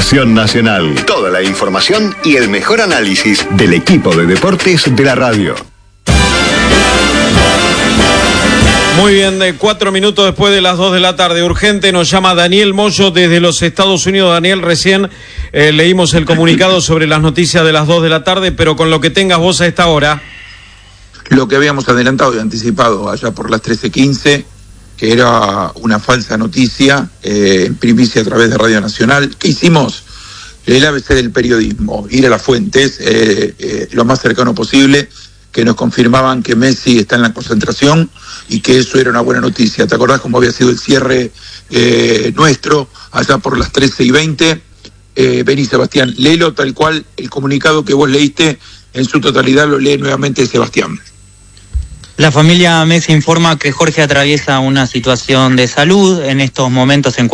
Pasión Nacional. Toda la información y el mejor análisis del equipo de deportes de la radio. Muy bien, 4 minutos después de las 2 de la tarde. Urgente, nos llama Daniel Moyo desde los Estados Unidos. Daniel, recién leímos el comunicado sobre las noticias de las 2 de la tarde, pero con lo que tengas vos a esta hora. Lo que habíamos adelantado y anticipado allá por las 13:15, que era una falsa noticia, en primicia a través de Radio Nacional. ¿Qué hicimos? El ABC del periodismo, ir a las fuentes lo más cercano posible, que nos confirmaban que Messi está en la concentración y que eso era una buena noticia. ¿Te acordás cómo había sido el cierre nuestro allá por las 13:20? Vení, Sebastián, léelo tal cual, el comunicado que vos leíste en su totalidad lo lee nuevamente Sebastián. La familia Messi informa que Jorge atraviesa una situación de salud. En estos momentos se encuentra